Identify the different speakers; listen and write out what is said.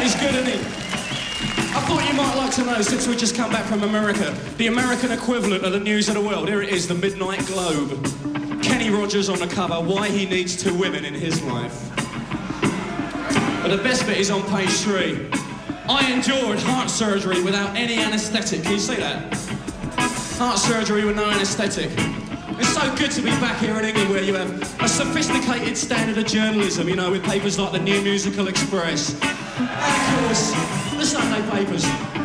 Speaker 1: He's good, isn't he? I thought you might like to know, since we've just come back from America, the American equivalent of the News of the World. Here it is, the Midnight Globe. Kenny Rogers on the cover, why he needs 2 women in his life. But the best bit is on page 3. I endured heart surgery without any anaesthetic. Can you see that? Heart surgery with no anaesthetic. It's so good to be back here in England where you have a sophisticated standard of journalism, you know, with papers like the New Musical Express. And of course, the Sunday papers.